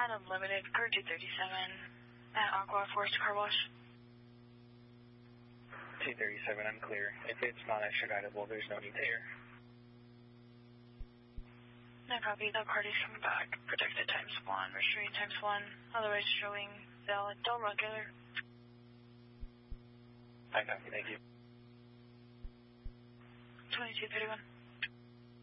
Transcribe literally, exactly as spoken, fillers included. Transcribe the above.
at Unlimited, car two thirty-seven at Aqua Forest Car Wash. two thirty-seven, I'm clear. If it's not extraditable, there's no need to air. No copy. The party's coming back. Protected times one, restrained times one. Otherwise showing valid. Don't regular. I copy. Thank you. twenty-two thirty-one.